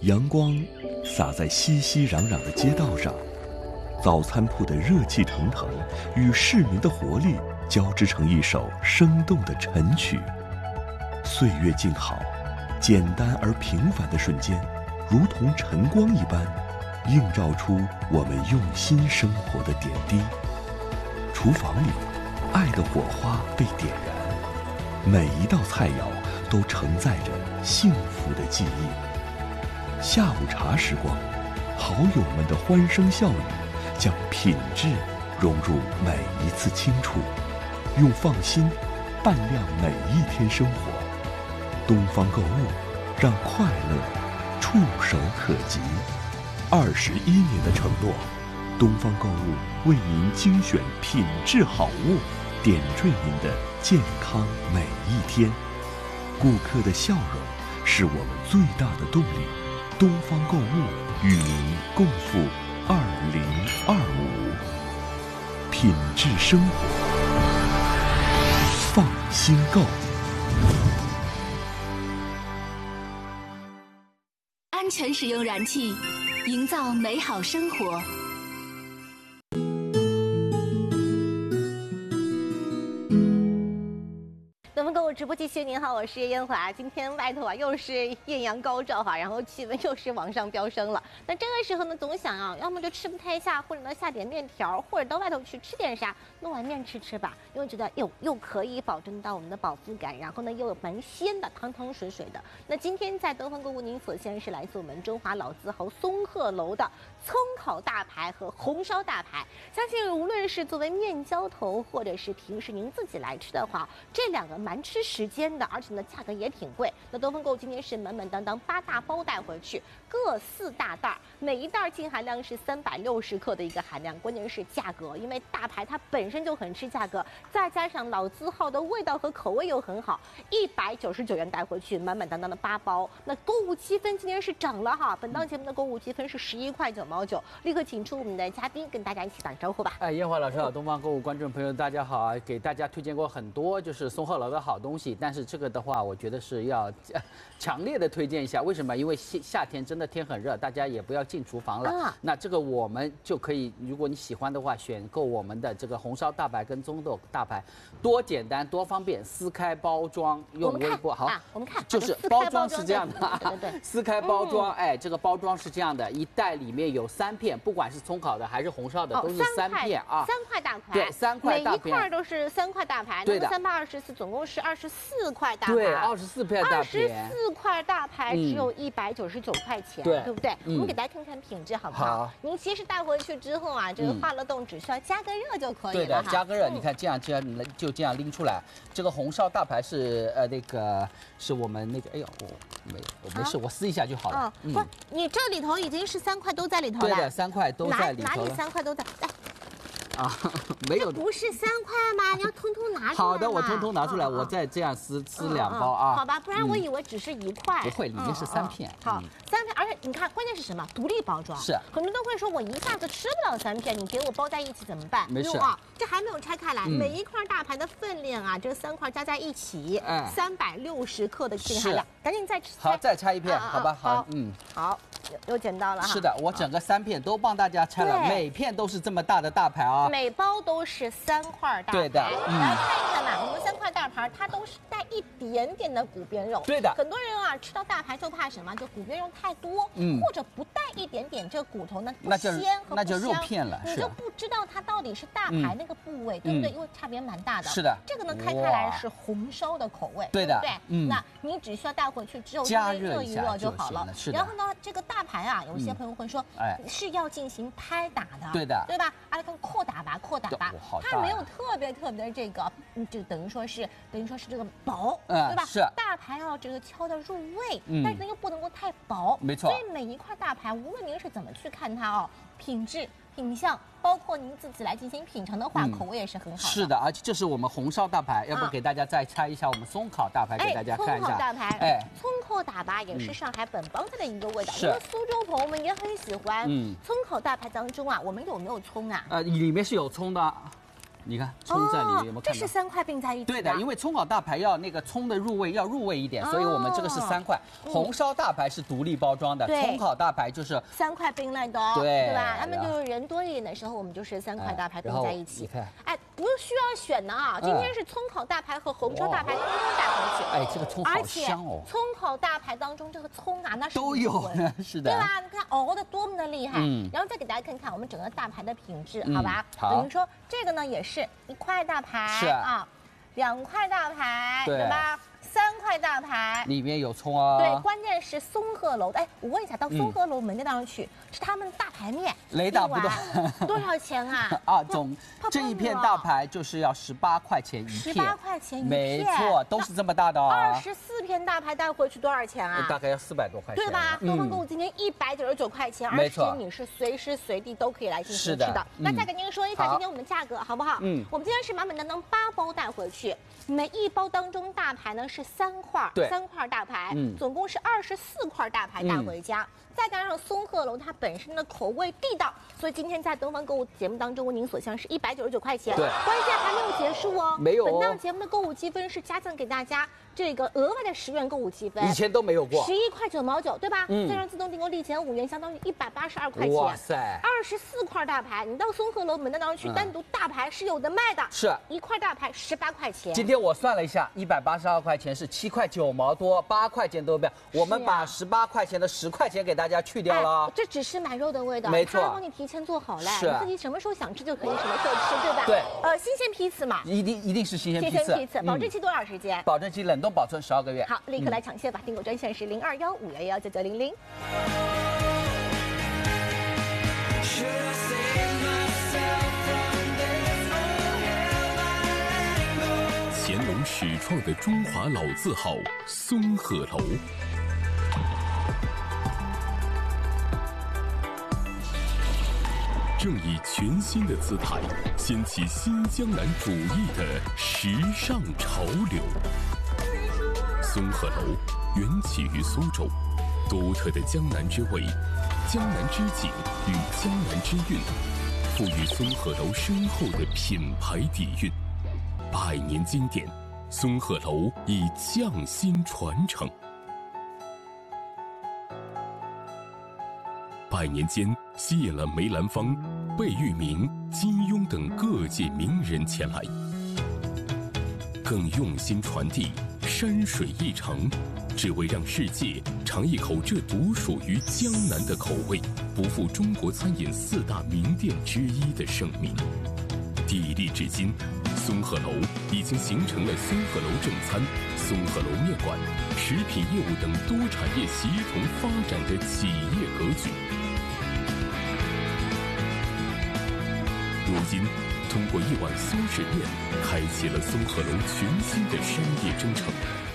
阳光洒在熙熙攘攘的街道上，早餐铺的热气腾腾与市民的活力交织成一首生动的晨曲。岁月静好，简单而平凡的瞬间，如同晨光一般，映照出我们用心生活的点滴。厨房里，爱的火花被点燃，每一道菜肴都承载着幸福的记忆。下午茶时光，好友们的欢声笑语，将品质融入每一次清楚，用放心伴亮每一天生活。东方购物，让快乐触手可及。21年的承诺，东方购物为您精选品质好物，点缀您的健康每一天。顾客的笑容是我们最大的动力。东方购物与您共赴2025，品质生活，放心购。 安全使用燃气，营造美好生活。 东方购物直播继续，您好，我是燕华。今天外头又是艳阳高照哈，然后气温又是往上飙升了。那这个时候呢，总想啊，要么就吃不太下，或者呢下点面条，或者到外头去吃点啥，弄碗面吃吧，因为觉得又可以保证到我们的饱腹感，然后呢又蛮鲜的，汤汤水水的。那今天在东方购物，您所见是来自我们中华老字号松鹤楼的葱烤大排和红烧大排。相信无论是作为面浇头，或者是平时您自己来吃的话，这两个蛮吃时间的，而且呢价格也挺贵。那东方购物今天是满满当当8大包带回去，各4大袋，每一袋净含量是360克的一个含量。关键是价格，因为大排它本身就很吃价格，再加上老字号的味道和口味又很好，199元带回去，满满当当的8包。那购物积分今天是涨了哈，本档节目的购物积分是11块9毛9。立刻请出我们的嘉宾跟大家一起打招呼吧。 燕华老师好，东方购物观众朋友大家好啊！给大家推荐过很多就是松鹤楼的好东西，但是这个的话，我觉得是要强烈的推荐一下。为什么？因为夏天真的天很热，大家也不要进厨房了。那这个我们就可以，如果你喜欢的话，选购我们的这个红烧大排跟棕豆大排，多简单多方便，撕开包装用微波。好， 我们看， 就是包装是这样的， 对， 撕开包装，哎，这个包装是这样的，一袋里面有3片，不管是葱烤的还是红烧的，都是3片啊 ，3块大排， 对，3块大片， 每一块都是3块大排， 对的 ，3八24，总共是24块大排， 对，24片大片 ，24块大排只有199块钱，对不对？我们给大家看看品质好不好？ 好， 您其实带回去之后啊，这个化了冻，只需要加个热就可以了。 对的，加个热，你看这样就这样拎出来。这个红烧大排是那个是我们那个，哎呦，我没事，我撕一下就好了。 不，你这里头已经是3块都在里头了。 对的，3块都在里头了。 哪里3块都在？来。 啊，没有， 不是3块吗？你要通通拿出来。 好的，我通通拿出来，我再这样撕2包啊。 好吧，不然我以为只是1块。 不会，里面是3片。 好，3片，而且你看，关键是什么？独立包装。 是。 很多人都会说，我一下子吃不了3片，你给我包在一起怎么办？ 没事啊，这还没有拆开来，每一块大排的分量啊，这3块加在一起，360克的净含量。赶紧再吃。 好，再拆一片，好吧？好， 好，又捡到了哈。 是的，我整个3片都帮大家拆了，每片都是这么大的大排啊。 每包都是3块大排。 对的， 来看一看嘛，我们3块大排，它都是带一点点的骨边肉。 对的， 很多人啊吃到大排就怕什么？就骨边肉太多，或者不带一点点这个骨头呢，不鲜和不香， 那就肉片了， 你就不知道它到底是大排那个部位，对不对？因为差别蛮大的。 是的， 这个呢开开来是红烧的口味， 对的， 对。那你只需要带回去之后加热一热就好了。 是的。 然后呢，这个大排啊，有些朋友会说，是要进行拍打的， 对的， 对吧？啊，跟扩打吧，它没有特别这个，就等于说是这个薄，对吧？ 是大排要这个敲得入味，但是呢又不能够太薄， 没错。 所以每一块大排，无论您是怎么去看它哦，品质、品相，包括您自己来进行品尝的话，口味也是很好的。 是的，而且这是我们红烧大排，要不给大家再拆一下我们松烤大排给大家看一下。 葱烤大排，葱烤大排也是上海本帮菜的一个味道，因为苏州朋友们也很喜欢。葱烤大排当中啊，我们有没有葱啊？ 里面是有葱的。 你看葱在里面有没有看到？ 这是3块并在一起的。 对的，因为葱烤大排要那个葱的入味要入味一点，所以我们这个是3块。红烧大排是独立包装的，葱烤大排就是 3块并来的哦， 对吧？那么就是人多一点的时候，我们就是3块大排并在一起。 你看， 哎，不需要选的啊，今天是葱烤大排和红烧大排通通带回去。 哎，这个葱好香哦！ 葱烤大排当中这个葱啊，那是都有呢，是的， 对吧？你看熬的多么的厉害。然后再给大家看看我们整个大排的品质，好吧？ 好， 等于说这个呢也是1块大排， 是啊 ，2块大排，对吧？3块大排， 里面有葱啊。 对，关键是松鹤楼的。哎，我问一下，到松鹤楼门店当中去，是他们大排面， 雷打不动， 多少钱啊？ 这一片大排就是要18块钱一片 ，18块钱一片， 没错，都是这么大的哦。 24片大排带回去多少钱啊？ 大概要400多块钱， 对吧？东方购物今天199块钱，而且你是随时随地都可以来进行吃的。那再给您说一下今天我们的价格好不好？我们今天是满满当当8包带回去，每一包当中大排呢是3块，3块大排，总共是24块大排带回家。再加上松鹤楼它本身的口味地道，所以今天在东方购物节目当中为您所向是199块钱。 对， 关键还没有结束哦， 没有。 本档节目的购物积分是加赠给大家这个额外的10元购物积分， 以前都没有过 ，11块9毛9，对吧？再让自动订购立减5元，相当于182块钱。 哇塞 ，24块大排，你到松鹤楼门店当中去单独大排是有的卖的， 是 1块大排18块钱。 今天我算了一下，182块钱是7块9毛多，8块钱都没有。我们把18块钱的10块钱给大家去掉了。 这只是买肉的味道， 没错， 他帮你提前做好了， 是你自己什么时候想吃就可以什么时候吃，对吧？ 对， 新鲜批次嘛， 一定是新鲜批次， 保质期多少时间？ 保质期冷冻保存12个月。 好，立刻来抢现吧，订购专线是0215119900。 乾隆始创的中华老字号松鹤楼。正以全新的姿态掀起新江南主义的时尚潮流。松鹤楼缘起于苏州，独特的江南之味、江南之景与江南之韵，赋予松鹤楼深厚的品牌底蕴。100年经典，松鹤楼已匠心传承。100年间，吸引了梅兰芳、贝聿铭、金庸等各界名人前来，更用心传递山水一程，只为让世界尝一口这独属于江南的口味，不负中国餐饮4大名店之一的盛名。砥砺至今，松鹤楼已经形成了松鹤楼正餐、松鹤楼面馆、食品业务等多产业协同发展的企业格局。如今，通过一碗苏式面，开启了松鹤楼全新的商业征程。